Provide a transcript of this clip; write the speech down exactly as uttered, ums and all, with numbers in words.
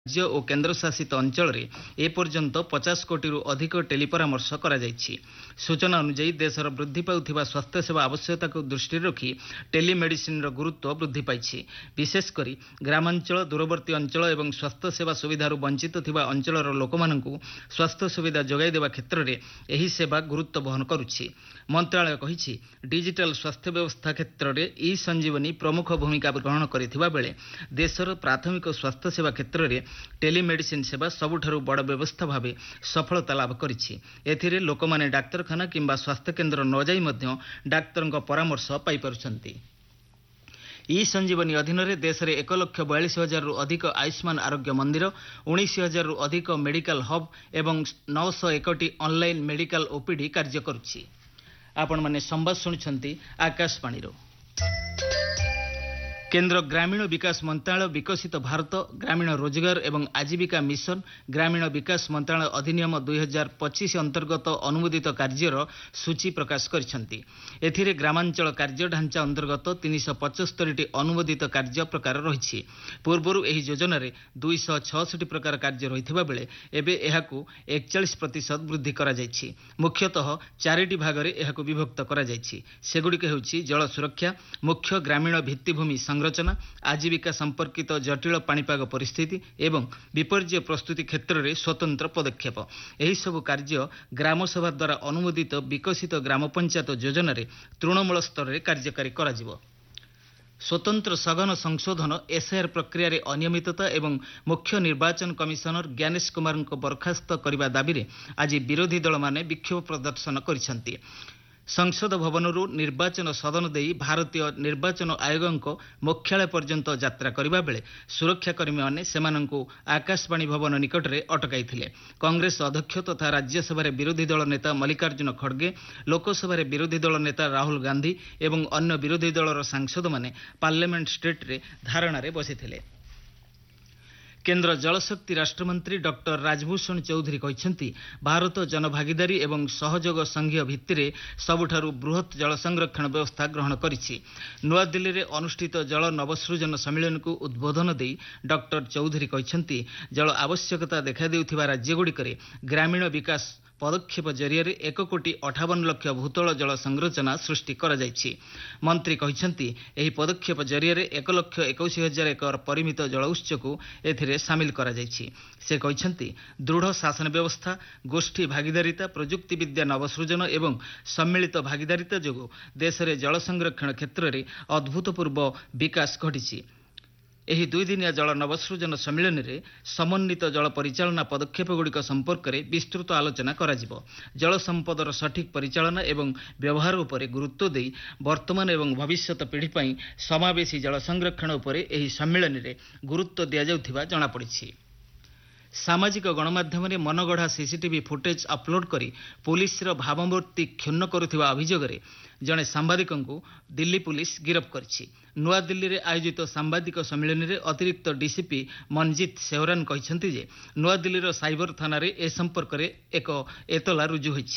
राज्य और केन्द्रशासित अंचल में एपर्यंत पचास कोटी अधिक टेलीपरामर्श करा जायछि। सूचना अनुसार देशर वृद्धि पाउथिबा स्वास्थ्य सेवा आवश्यकता को दृष्टि रखी टेलीमेडिसिन गुरुत्व वृद्धि पाइछि। विशेषकर ग्रामांचल, दूरवर्ती अंचल एवं स्वास्थ्य सेवा सुविधार वंचित थिबा अंचलर लोकमानंकु स्वास्थ्य सुविधा जोगाई देवा क्षेत्र में एही सेवा गुरुत्व बहन करुछि। मंत्रालय कहिछि डिजिटल स्वास्थ्य व्यवस्था क्षेत्र में ई संजीवनी प्रमुख भूमिका ग्रहण करिथिबा बेले देशर प्राथमिक स्वास्थ्य सेवा क्षेत्र में टेलीमेडिसिन सेवा सबुठारु बड़ व्यवस्था भावे सफलता लाभ करिछि। एथिरे लोकमाने डाक्तरखाना किंबा स्वास्थ्य केन्द्र न जाई मध्य डाक्तरଙ୍କ परामर्श पाई पारुछन्ति। ई संजीवनी अधीन में देश में एक लक्ष बयालीस हजार रु अधिक आयुष्मान आरोग्य मंदिर, उन्नीस हजार रु अधिक मेडिकल हब एवं नौश एकटी ऑनलाइन मेडिकल ओपीडी कार्य करुछि। आपण माने संवाद शुणुछन्ति आकाशवाणी। केन्द्र ग्रामीण विकास मंत्रालय विकसित भारत ग्रामीण रोजगार एवं आजीविका मिशन ग्रामीण विकास मंत्रालय अधिनियम दुई हजार पच्चीस अंतर्गत अनुमोदित कार्यर सूची प्रकाश करिसेंति। एथिरे ग्रामांचल कार्य ढांचा अंतर्गत तीन सौ पचहत्तर टी अनुमोदित कार्य प्रकार रही। पूर्वर एही योजना रे दुई सौ छठ प्रकार कार्य रही बेले एबे एहाकू एकचालीस प्रतिशत वृद्धि करा जायछि। मुख्यतः चारिटी भाग रे एहाकू विभक्त करा जायछि। सेगुड़िक हेउछि जल सुरक्षा, मुख्य ग्रामीण भित्तिभूमि संरचना, आजीविका संपर्कित जटिल पाणीपाग परिस्थिति एवं विपर्यय प्रस्तुति क्षेत्र में स्वतंत्र पदक्षेप। एही सब कार्य ग्रामसभा द्वारा अनुमोदित विकसित ग्राम पंचायत योजना रे तृणमूल स्तर में कार्यकारी करा जिवो। स्वतंत्र सघन संशोधन एसआईआर प्रक्रिया रे अनियमितता एवं मुख्य निर्वाचन कमिशनर ज्ञानेश कुमार को बर्खास्त करने दाबी रे आज विरोधी दल माने विक्षोभ प्रदर्शन करिसेंति। संसद भवनरू निर्वाचन सदन देई भारतीय निर्वाचन आयोगों मुख्यालय पर्यंत यात्रा करने बेले सुरक्षाकर्मी मैंने सेमानंकु आकाशवाणी भवन निकट में अटकाई। कांग्रेस अध्यक्ष तथा राज्यसभा विरोधी दल नेता मल्लिकार्जुन खड़गे, लोकसभा विरोधी दल नेता राहुल गांधी एवं अन्य विरोधी दलर सांसद माने पार्लियामेंट स्ट्रीट रे धारणा रे बसिथिले। केन्द्र जलशक्ति राष्ट्रमंत्री डॉक्टर राजभूषण चौधरी कहते भारत जनभागीदारी एवं सहयोग संघीय भित्तिरे सबुठारु बृहत जल संरक्षण व्यवस्था ग्रहण करिछि। नुआ दिल्ली रे अनुष्ठित जल नवसृजन सम्मेलन को उद्बोधन देई डॉक्टर चौधरी कहते जल आवश्यकता देखा देउथिबा राज्यगुड़िकरे ग्रामीण विकास पदक्षेप जरिए एक कोटी अठावन लक्ष भूतल जल संरचना सृष्टि करा जायछि। मंत्री कहते एही पदक्षेप जरिए एक लक्ष इक्कीस हजार एकर परिमित जल उत्स को एथिरे सामिल करा जायछि। से कहते दृढ़ शासन व्यवस्था, गोष्ठी भागीदारिता, प्रजुक्ति विद्या नवसृजन एवं सम्मिलित भागीदारिता जोगु देश में जल संरक्षण क्षेत्र में अभूतपूर्व विकास घटिछि। एही दुई दिनिया जल नवसृजन सम्मेलन में समन्वित जल परिचालना पदक्षेप गुड़िक संपर्क में विस्तृत आलोचना करा जिवो। जल संपदर सठिक परिचालना एवं व्यवहार उपरे गुरुत्व देई वर्तमान एवं भविष्यत पीढ़ी पई समावेशी जल संरक्षण उपरे एही सम्मेलन में गुरुत्व दिया जाउथिबा जणा पड़िछि। सामाजिक गणमाध्यम में मनगढ़ा सीसीटीवी फुटेज अपलोड करी पुलिस भावमूर्ति क्षुण्ण करुथिबा अभियोग रे जड़े सांबादिक दिल्ली पुलिस गिरफ करिछि। नुआ दिल्ली रे आयोजित सांबादिक सम्मेलन में अतिरिक्त डीसीपी मनजीत सेवरान कहते नुआ दिल्लीर साइबर थाना रे ए संपर्क में एक एतला रुजु होइछि।